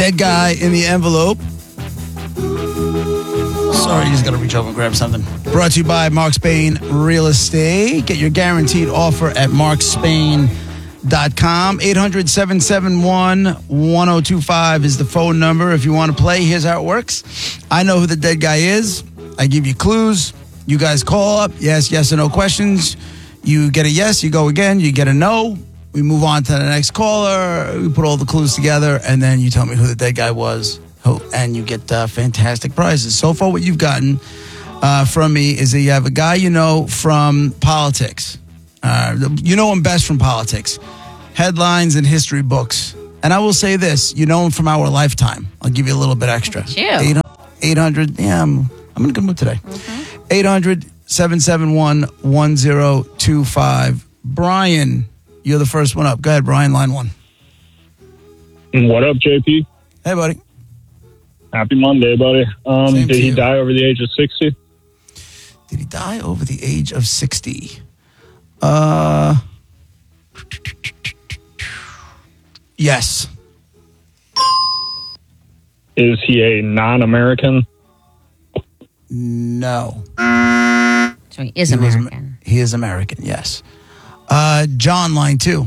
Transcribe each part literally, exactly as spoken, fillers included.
Dead guy in the envelope. Sorry, you just got to reach over and grab something. Brought to you by Mark Spain Real Estate. Get your guaranteed offer at mark spain dot com. eight hundred, seven seven one, one oh two five is the phone number if you want to play. Here's how it works. I know who the dead guy is. I give you clues. You guys call up. Yes, yes, or no questions. You get a yes, you go again. You get a no. We move on to the next caller. We put all the clues together, and then you tell me who the dead guy was. And you get uh, fantastic prizes. So far, what you've gotten uh, from me is that you have a guy you know from politics. Uh, you know him best from politics. Headlines and history books. And I will say this. You know him from our lifetime. I'll give you a little bit extra. You. eight hundred, yeah, I'm, I'm in a good mood today. Mm-hmm. eight hundred, seven seven one, one oh two five. Brian, you're the first one up. Go ahead, Brian, line one. What up, J P? Hey, buddy. Happy Monday, buddy. Um, Same did to he you. die over the age of sixty? Did he die over the age of sixty? Uh, yes. Is he a non-American? No. So he is He was- American. he is American, yes. Uh, John, line two.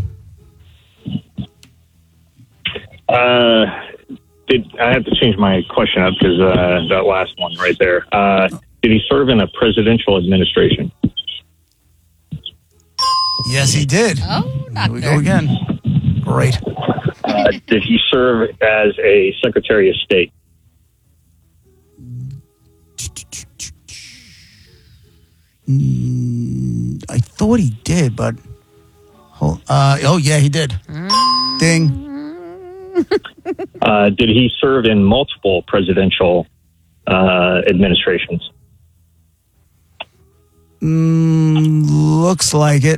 Uh, did I have to change my question up because uh, that last one right there? Uh, did he serve in a presidential administration? Yes, he did. Oh, Here we go again. Great. Uh, did he serve as a Secretary of State? Mm, I thought he did, but hold, uh, oh yeah, he did. Ding. Uh, did he serve in multiple presidential uh, administrations? Mm, looks like it.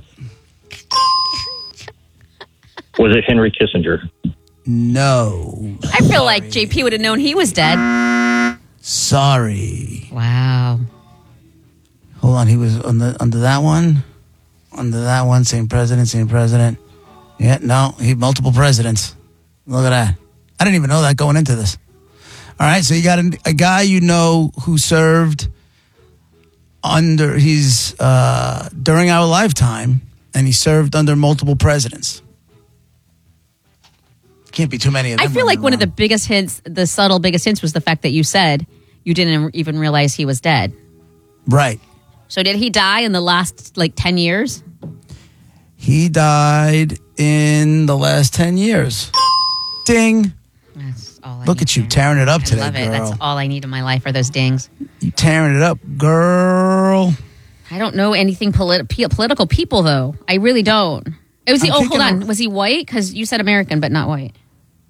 Was it Henry Kissinger? No. I feel like J P would have known he was dead. Sorry. Wow. Hold on, he was under under that one. Under that one, same president, same president. Yeah, no, he multiple presidents. Look at that. I didn't even know that going into this. All right, so you got a, a guy you know who served under, he's uh, during our lifetime, and he served under multiple presidents. Can't be too many of them. I feel like running one of the around. biggest hints, the subtle biggest hints, was the fact that you said you didn't even realize he was dead. Right. So did he die in the last, like, ten years? He died in the last ten years. Ding. That's all I Look need at you there. tearing it up I today, love it. girl. That's all I need in my life are those dings. You tearing it up, girl. I don't know anything polit- p- political people, though. I really don't. It was he, I'm oh, hold kicking on. her- Was he white? Because you said American, but not white.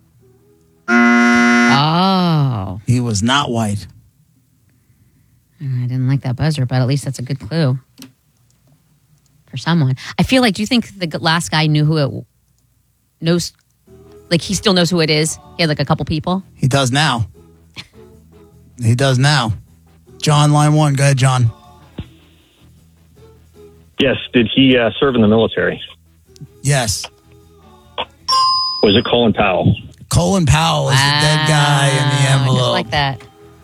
Oh. He was not white. I didn't like that buzzer, but at least that's a good clue for someone. I feel like, do you think the last guy knew who it knows? Like, he still knows who it is? He had like a couple people? He does now. He does now. John, line one. Go ahead, John. Yes. Did he uh, serve in the military? Yes. Was it Colin Powell? Colin Powell is the dead guy in the Wow, envelope. Just like that.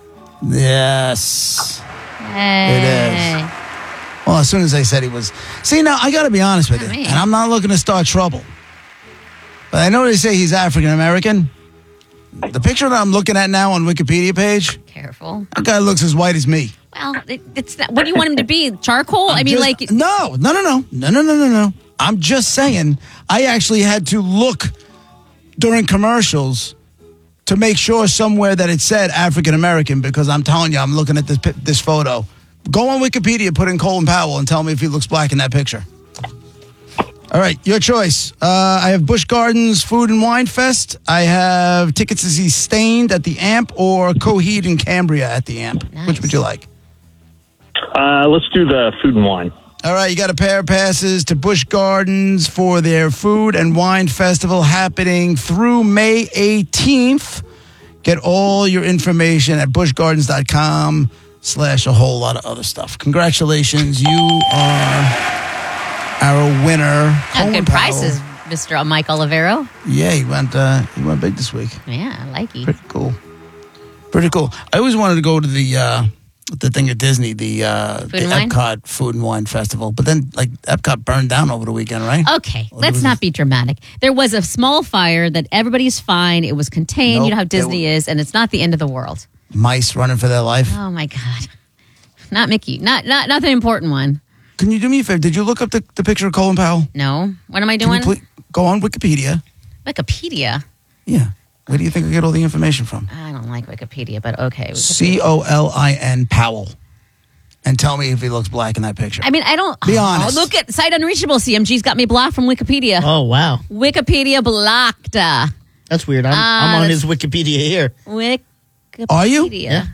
Yes. Hey. It is. Well, as soon as I said he was... See, now, I got to be honest with you. Not me. And I'm not looking to start trouble. But I know they say he's African-American. The picture that I'm looking at now on Wikipedia page, Careful. that guy looks as white as me. Well, it, it's not, what do you want him to be? Charcoal? I mean, Just- like... No, no, no, no. No, no, no, no, no. I'm just saying, I actually had to look during commercials to make sure somewhere that it said African American, because I'm telling you, I'm looking at this pi- this photo. Go on Wikipedia, put in Colin Powell, and tell me if he looks black in that picture. All right, your choice. Uh, I have Busch Gardens Food and Wine Fest. I have tickets to see Stained at the Amp or Coheed and Cambria at the Amp. Nice. Which would you like? Uh, let's do the food and wine. All right, you got a pair of passes to Busch Gardens for their Food and Wine Festival happening through May eighteenth. Get all your information at busch gardens dot com slash a whole lot of other stuff. Congratulations, you are our winner. Yeah, Colin good Powell. prices Mister Mike Olivero. Yeah, he went. Uh, he went big this week. Yeah, I like it. Pretty cool. Pretty cool. I always wanted to go to the uh, the thing at Disney, the uh, Food the and Wine? Epcot Food and Wine Festival. But then, like, Epcot burned down over the weekend, right? Okay, Or let's was not it- be dramatic. There was a small fire that everybody's fine. It was contained. Nope, you know how there Disney were- is, and it's not the end of the world. Mice running for their life. Oh my God, not Mickey. Not not not the important one. Can you do me a favor? Did you look up the, the picture of Colin Powell? No. What am I Can doing? you please go on Wikipedia? Wikipedia. Yeah. Where do you think I get all the information from? I don't like Wikipedia, but okay. C O L I N Powell. And tell me if he looks black in that picture. I mean, I don't. Be oh, honest. Look at Site Unreachable. C M G's got me blocked from Wikipedia. Oh, wow. Wikipedia blocked. Uh, That's weird. I'm, Ah, I'm on that's- his Wikipedia here. Wikipedia. Are you? Yeah.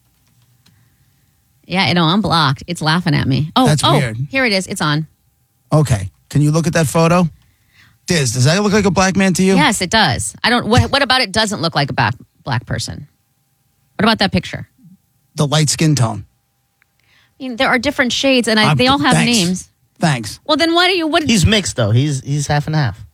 Yeah, I know. I'm blocked. It's laughing at me. Oh, That's oh, weird. here it is. It's on. Okay. Can you look at that photo? Diz, does that look like a black man to you? Yes, it does. I don't. What, what about it doesn't look like a black black person? What about that picture? The light skin tone. I mean, there are different shades, and I, Um, they all have thanks. names. Thanks. Well, then why do you? What? He's mixed, though. He's he's half and half.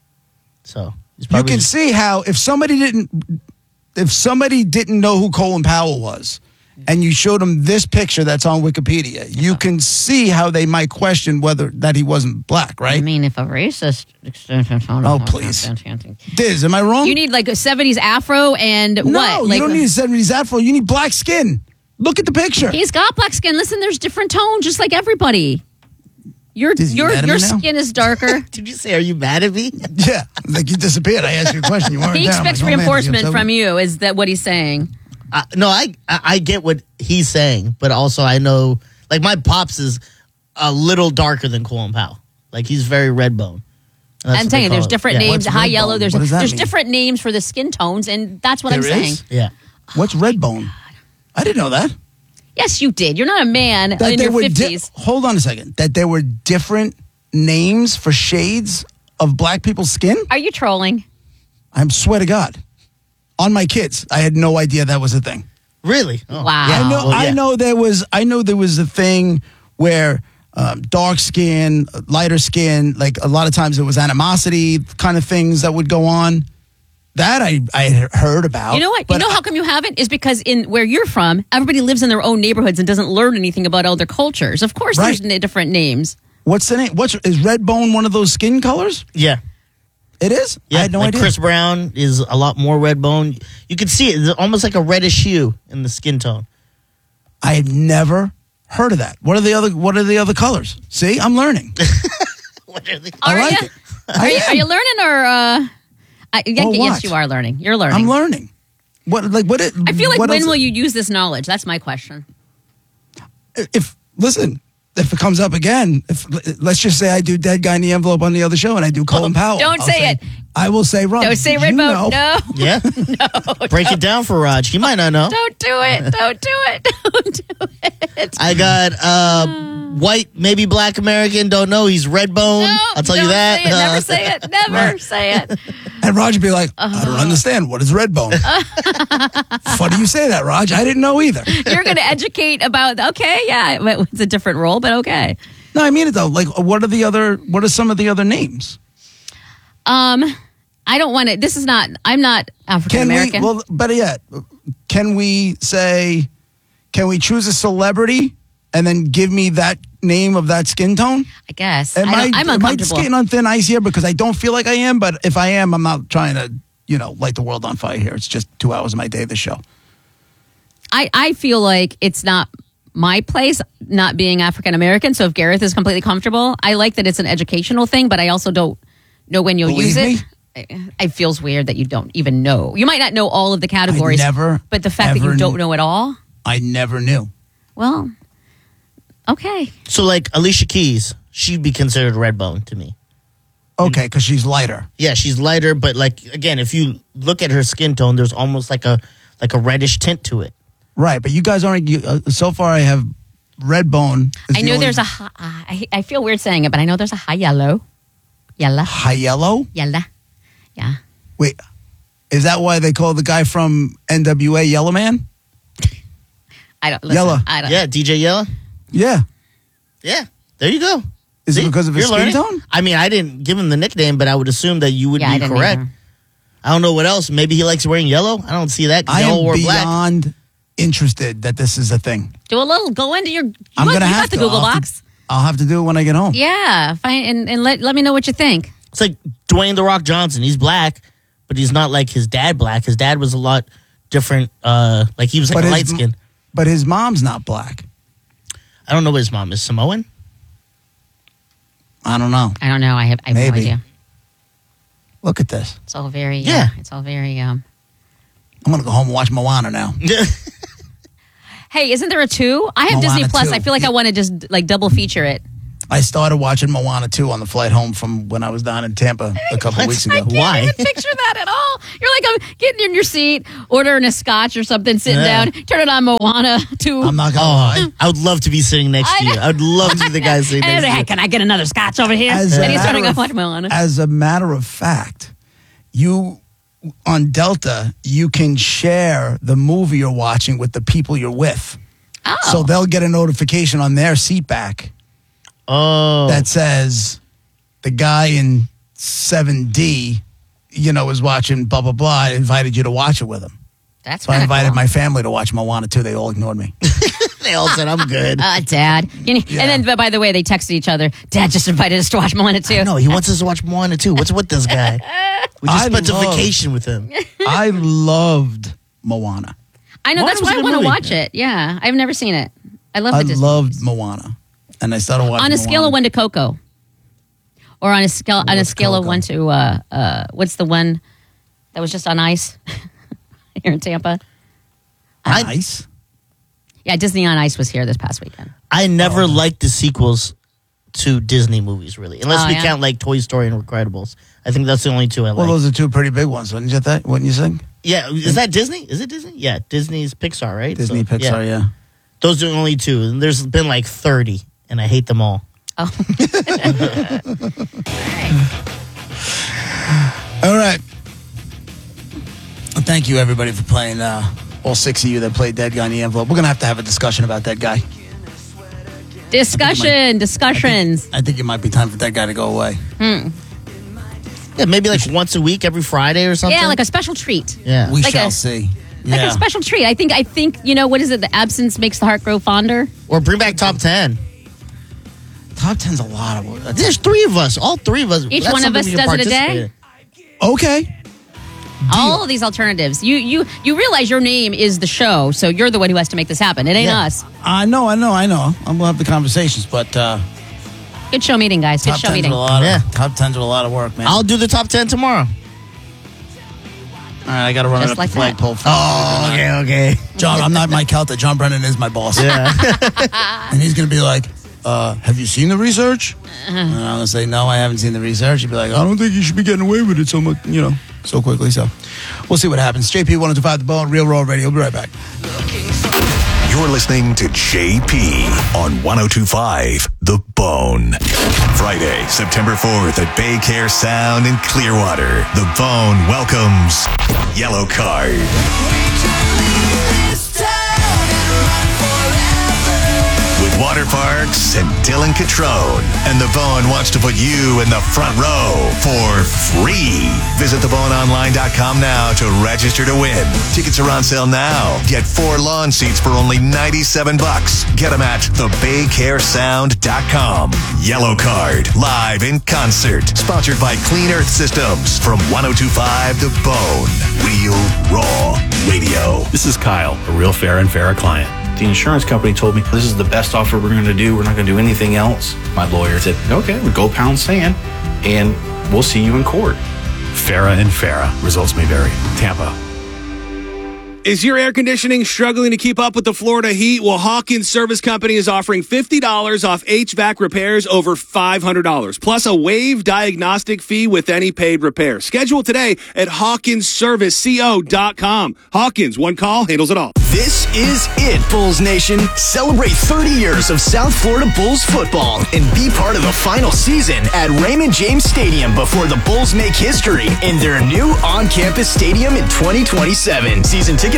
So he's You probably can just- see how if somebody didn't if somebody didn't know who Colin Powell was and you showed them this picture that's on Wikipedia, you can see how they might question whether that he wasn't black, I right? mean, if a racist. Oh, please. Diz, am I wrong? You need like a seventies afro and no, what? you Like, don't need a seventies afro. You need black skin. Look at the picture. He's got black skin. Listen, there's different tones, just like everybody. Your Diz, you your mad at your me now? skin is darker. Did you say, are you mad at me? Yeah, like you disappeared. I asked you a question. You weren't He there. I'm expects like, oh, man, reinforcement is he from upset you. Is that what he's saying? Uh, no, I, I I get what he's saying, but also I know, like, my pops is a little darker than Colin Powell. Like, he's very red bone. And that's I'm what telling they you, call there's it. different Yeah. names. What's High red yellow. bone? There's What does that there's mean? different names for the skin tones, and that's what I'm There saying. is? Yeah. What's red bone? I didn't know that. Yes, you did. You're not a man That in there your were di- fifties. hold on a second. That there were different names for shades of black people's skin? Are you trolling? I'm swear to God. On my kids, I had no idea that was a thing. Really? Oh, Wow. yeah. I know. Well, I yeah. know there was. I know there was a thing where um, dark skin, lighter skin, like a lot of times there was animosity kind of things that would go on. That I I had heard about. You know what? You But know how come you haven't? Is because in where you're from, everybody lives in their own neighborhoods and doesn't learn anything about other cultures. Of course, Right. there's n- different names. What's the name? What's is red bone one of those skin colors? Yeah. It is. Yeah, I had no like idea. Chris Brown is a lot more red bone. You can see it. It's almost like a reddish hue in the skin tone. I had never heard of that. What are the other? What are the other colors? See, I'm learning. What are they? I Are like you? it. Are I you, am. are you learning or? Uh, I, I, Or yes, what? you are learning. You're learning. I'm learning. What like what? It, I feel like what when else- will you use this knowledge? That's my question. If listen, if it comes up again, if let's just say I do Dead Guy in the Envelope on the other show and I do Colin Powell. Don't I'll say it. I will say Rob. Don't say did red you bone. know- No, Yeah? Break it down for Raj. He might not know. don't do it. Don't do it. Don't do it. I got uh, white, maybe black American. Don't know. He's red bone. No, I'll tell you don't that. Say it. Never Uh, say it. Never Right. say it. And Raj would be like, I Uh-huh. don't understand. What is red bone? Funny you say that, Raj. I didn't know either. You're going to educate about. Okay, yeah, it's a different role, but okay. No, I mean it though. Like, what are the other? What are some of the other names? Um, I don't want to. This is not. I'm not African Can we? American. Well, better yet, can we say? Can we choose a celebrity and then give me that name of that skin tone? I guess. Am I I, don't, I'm am I uncomfortable. skating on thin ice here because I don't feel like I am? But if I am, I'm not trying to, you know, light the world on fire here. It's just two hours of my day. This show. I, I feel like it's not my place, not being African American. So if Gareth is completely comfortable, I like that it's an educational thing, but I also don't know when you'll Believe use me? it. It- It feels weird that you don't even know. You might not know all of the categories. never, But the fact that you ever don't kn- know it all, I never knew. well, okay. So, like, Alicia Keys, she'd be considered red bone to me. Okay, because she's lighter. Yeah, she's lighter, but, like, again, if you look at her skin tone, there's almost like a like a reddish tint to it. Right, but you guys aren't. You, uh, so far, I have red bone. is I the know only- there's a, hi- I, I feel weird saying it, but I know there's a high yellow. Yellow. high yellow. Yellow. Yeah. Wait, is that why they call the guy from N W A Yellow Man? I don't listen, Yellow. I don't Yeah, D J Yella. Yeah. Yeah, there you go. Is See? it because of his You're skin learning? tone? I mean, I didn't give him the nickname, but I would assume that you would Yeah, I be didn't correct. either. I don't know what else. Maybe he likes wearing yellow. I don't see that. 'Cause I they all am wore black. beyond interested that this is a thing. Do a little. Go into your. You I'm got, gonna you have got the to. Google I'll have box. to- I'll have to do it when I get home. Yeah, fine, and, and let let me know what you think. It's like Dwayne The Rock Johnson. He's black, but he's not like his dad black. His dad was a lot different. Uh, like he was like But a his light m- skin. But his mom's not black. I don't know what his mom is. Samoan? I don't know. I don't know. I have, I have Maybe. no idea. Look at this. It's all very. Yeah. Yeah. It's all very. Um. I'm gonna go home and watch Moana now. Hey, isn't there a two? I have Moana Disney Plus. two. I feel like I want to just like double feature it. I started watching Moana two on the flight home from when I was down in Tampa a couple What? weeks I ago. can't Why? even picture that at all. You're like I'm getting in your seat, ordering a scotch or something, sitting Yeah. down, turn it on Moana two. I'm not gonna Oh, lie. I would love to be sitting next I to you. know. I would love to be the guy sitting And next to hey, you. can I get another scotch over here? As a and he's matter turning on of- watch Moana. As a matter of fact, you on Delta, you can share the movie you're watching with the people you're with. Oh, So they'll get a notification on their seat back Oh. that says the guy in seven D, you know, is watching blah, blah, blah. I invited you to watch it with him. that's So I kind of invited cool. my family to watch Moana too. They all ignored me. They all said, I'm good. Uh, Dad. You know, Yeah. And then, but by the way, they texted each other. Dad just invited us to watch Moana too. No, he wants us to watch Moana too. What's with this guy? We just I spent a love- vacation with him. I loved Moana. I know. Moana That's was why a I good want to movie. watch it. Yeah, I've never seen it. I love I the Disney loved movies. Moana. And I started watching On a scale Moana. of one to Coco, or on a scale on a What's scale of Coco? one to uh, uh, what's the one that was just on ice here in Tampa? I- Nice. Yeah, Disney on Ice was here this past weekend. I never Oh. liked the sequels to Disney movies, really. Unless Oh, we yeah? count like Toy Story and Incredibles. I think that's the only two I Well, like. those are two pretty big ones, wouldn't you think? Wouldn't you think? Yeah, is that Disney? Is it Disney? Yeah, Disney's Pixar, right? Disney, So, Pixar, yeah. Those are the only two. And there's been like thirty, and I hate them all. Oh, All right. Well, thank you, everybody, for playing. Uh, all six of you that played Dead Guy in the Envelope. We're going to have to have a discussion about that guy. discussion, discussions. I think it might be time for that guy to go away. Yeah, maybe like once a week, every Friday or something. Yeah, like a special treat. yeah. We Like shall a- see. Like Yeah. a special treat. I think. I think. You know what is it? The absence makes the heart grow fonder. Or bring back top ten. Top ten's a lot of work. There's three of us. All three of us. Each That's one of something us we can does it a day? participate in. Okay. All of these alternatives. You you you realize your name is the show, so you're the one who has to make this happen. It ain't Yeah. us. I know, I know, I know. I'm going to have the conversations, but uh, Good show meeting, guys. Good top show tens meeting. are a lot Yeah. of top tens are a lot of work, man. I'll do the top ten tomorrow. All right, I got to run Just it up like the that. flagpole. Oh, okay, okay. John, I'm not Mike Calta. John Brennan is my boss. Yeah. And he's going to be like, uh, have you seen the research? And I'm going to say, no, I haven't seen the research. He'd be like, I don't think you should be getting away with it so much, you know, so quickly. So we'll see what happens. J P one oh two five The Bone, Real Raw Radio. We'll be right back. You're listening to J P on one oh two point five The Bone. Friday, September fourth at Bay Care Sound in Clearwater. The Bone welcomes Yellow Card. With Water Parks and Dylan Catrone. And The Bone wants to put you in the front row for free. Visit the bone online dot com now to register to win. Tickets are on sale now. Get four lawn seats for only ninety-seven bucks. Get them at the bay care sound dot com. Yellow Card, live in concert. Sponsored by Clean Earth Systems from one oh two point five The Bone. Real Raw Radio. This is Kyle, a real fair and fair client. The insurance company told me this is the best offer we're going to do. We're not going to do anything else. My lawyer said, okay, we go pound sand and we'll see you in court. Farah and Farah. Results may vary. Tampa. Is your air conditioning struggling to keep up with the Florida heat? Well, Hawkins Service Company is offering fifty dollars off H V A C repairs over five hundred dollars, plus a waived diagnostic fee with any paid repair. Schedule today at hawkins service co dot com. Hawkins, one call, handles it all. This is it, Bulls Nation. Celebrate thirty years of South Florida Bulls football and be part of the final season at Raymond James Stadium before the Bulls make history in their new on-campus stadium in twenty twenty-seven. Season ticket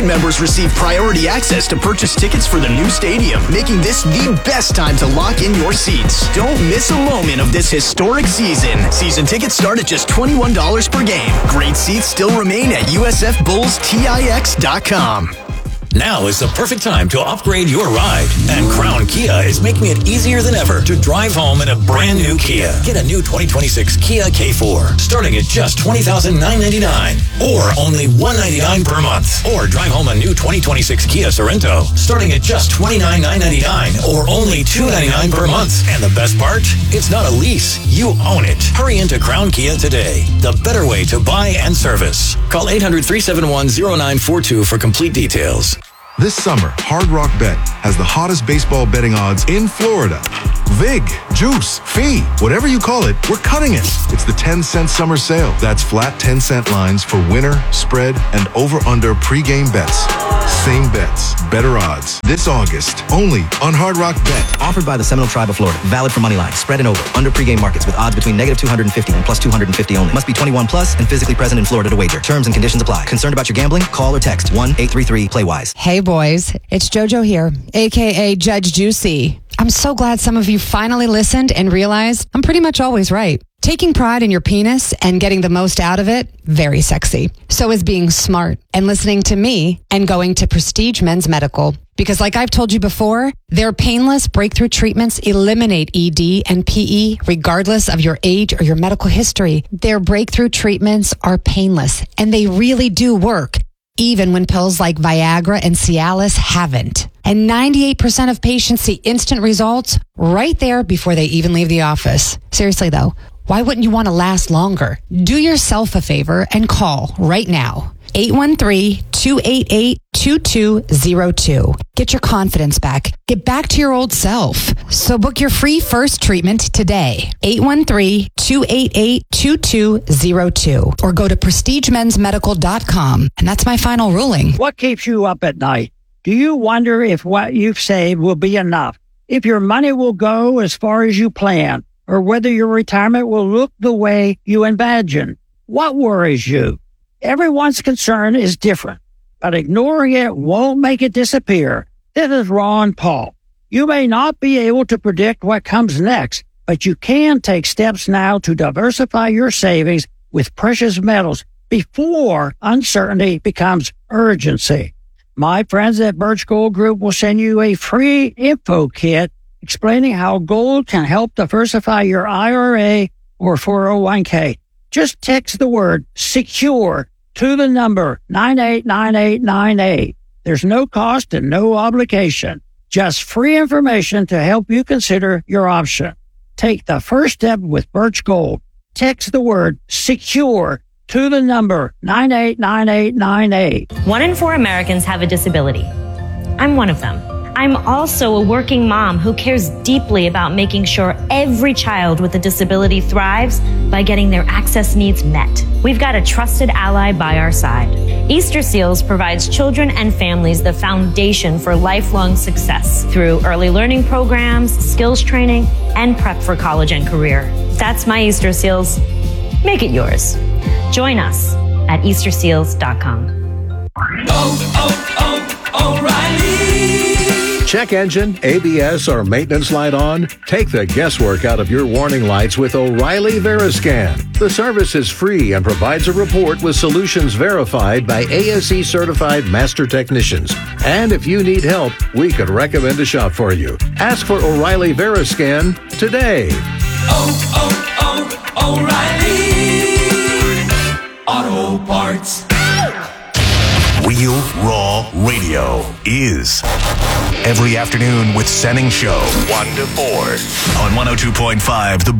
Ticket members receive priority access to purchase tickets for the new stadium, making this the best time to lock in your seats. Don't miss a moment of this historic season. Season tickets start at just twenty-one dollars per game. Great seats still remain at U S F Bulls Tix dot com. Now is the perfect time to upgrade your ride. And Crown Kia is making it easier than ever to drive home in a brand new Kia. Get a new twenty twenty-six Kia K four starting at just twenty thousand nine hundred ninety-nine dollars or only one hundred ninety-nine dollars per month. Or drive home a new twenty twenty-six Kia Sorento starting at just twenty-nine thousand nine hundred ninety-nine dollars or only two hundred ninety-nine dollars per month. And the best part? It's not a lease. You own it. Hurry into Crown Kia today. The better way to buy and service. Call eight hundred, three seven one, zero nine four two for complete details. This summer, Hard Rock Bet has the hottest baseball betting odds in Florida. Vig, Juice, Fee, whatever you call it, we're cutting it. It's the ten cent summer sale. That's flat ten cent lines for winner, spread, and over-under pregame bets. Same bets, better odds. This August, only on Hard Rock Bet. Offered by the Seminole Tribe of Florida. Valid for money line, spread and over, under pregame markets with odds between negative two hundred fifty and plus two hundred fifty only. Must be twenty-one plus and physically present in Florida to wager. Terms and conditions apply. Concerned about your gambling? Call or text one eight three three play wise. Hey boys, it's JoJo here, aka Judge Juicy. I'm so glad some of you finally listened and realized I'm pretty much always right. Taking pride in your penis and getting the most out of it, very sexy. So is being smart and listening to me and going to Prestige Men's Medical. Because like I've told you before, their painless breakthrough treatments eliminate E D and P E regardless of your age or your medical history. Their breakthrough treatments are painless and they really do work, even when pills like Viagra and Cialis haven't. And ninety-eight percent of patients see instant results right there before they even leave the office. Seriously though, why wouldn't you want to last longer? Do yourself a favor and call right now. eight one three, two eight eight, two two zero two. Get your confidence back. Get back to your old self. So book your free first treatment today. eight one three, two eight eight, two two zero two. Or go to prestige men's medical dot com. And that's my final ruling. What keeps you up at night? Do you wonder if what you've saved will be enough? If your money will go as far as you plan? Or whether your retirement will look the way you imagine? What worries you? Everyone's concern is different, but ignoring it won't make it disappear. This is Ron Paul. You may not be able to predict what comes next, but you can take steps now to diversify your savings with precious metals before uncertainty becomes urgency. My friends at Birch Gold Group will send you a free info kit explaining how gold can help diversify your I R A or four oh one k. Just text the word SECURE to the number nine eight nine eight nine eight. There's no cost and no obligation. Just free information to help you consider your option. Take the first step with Birch Gold. Text the word SECURE to the number nine eight nine eight nine eight. One in four Americans have a disability. I'm one of them. I'm also a working mom who cares deeply about making sure every child with a disability thrives by getting their access needs met. We've got a trusted ally by our side. Easter Seals provides children and families the foundation for lifelong success through early learning programs, skills training, and prep for college and career. That's my Easter Seals. Make it yours. Join us at easter seals dot com. Oh, oh, oh, O'Reilly! Check engine, A B S, or maintenance light on? Take the guesswork out of your warning lights with O'Reilly Veriscan. The service is free and provides a report with solutions verified by A S E certified master technicians. And if you need help, we could recommend a shop for you. Ask for O'Reilly Veriscan today. Oh, oh, oh, O'Reilly Auto Parts. Real Raw Radio is every afternoon with Senning Show, one to four on one oh two point five The